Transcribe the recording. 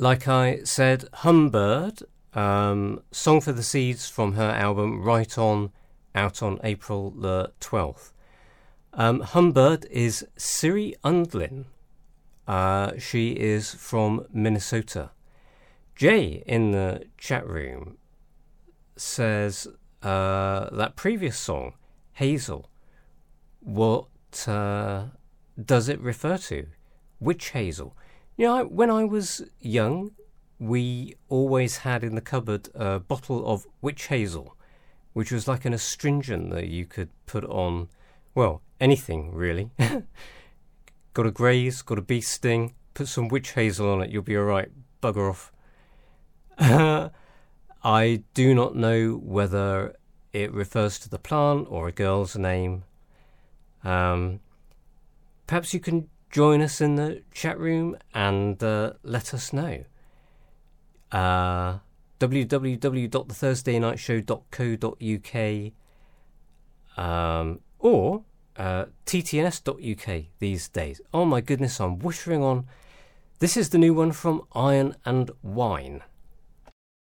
like I said, Humbird, Song for the Seeds from her album Right On, out on April the 12th. Humbird is Siri Undlin. She is from Minnesota. Jay in the chat room says that previous song, Hazel, what does it refer to? Which Hazel? You know, when I was young, we always had in the cupboard a bottle of witch hazel, which was like an astringent that you could put on, well, anything really. Got a graze, got a bee sting, put some witch hazel on it, you'll be alright, bugger off. I do not know whether it refers to the plant or a girl's name. Perhaps you can join us in the chat room and let us know. www.theThursdayNightShow.co.uk or ttns.uk these days. Oh my goodness, I'm whittering on. This is the new one from Iron and Wine.